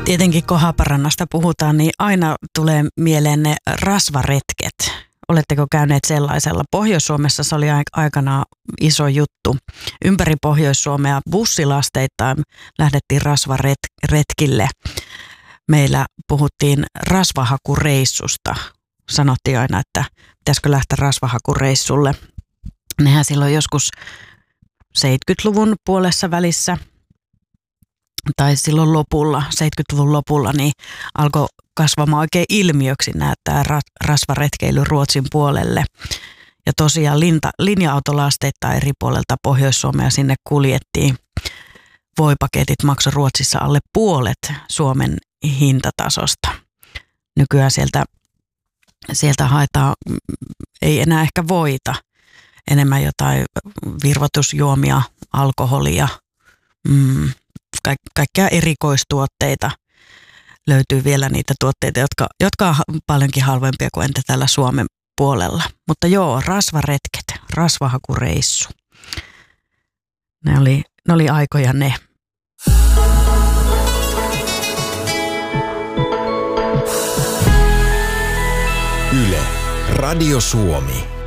Tietenkin kun Haaparannasta puhutaan, niin aina tulee mieleen ne rasvaretket. Oletteko käyneet sellaisella? Pohjois-Suomessa se oli aikanaan iso juttu. Ympäri Pohjois-Suomea bussilasteittain lähdettiin rasvaretkille. Meillä puhuttiin rasvahakureissusta. Sanottiin aina, että pitäisikö lähteä rasvahakureissulle. Nehän silloin joskus 70-luvun puolessa välissä tai silloin lopulla, 70-luvun lopulla, niin alkoi kasvamaan oikein ilmiöksi tämä rasvaretkeily Ruotsin puolelle. Ja tosiaan linja-autolasteittain eri puolelta Pohjois-Suomea sinne kuljettiin. Voipaketit maksoi Ruotsissa alle puolet Suomen hintatasosta. Nykyään sieltä haetaan, ei enää ehkä voita, enemmän jotain virvoitusjuomia, alkoholia, kaikkia erikoistuotteita. Löytyy vielä niitä tuotteita, jotka on paljonkin halvempia kuin entä täällä Suomen puolella. Mutta joo, rasvaretket, rasvahakureissu. Ne oli aikoja ne. Yle, Radio Suomi.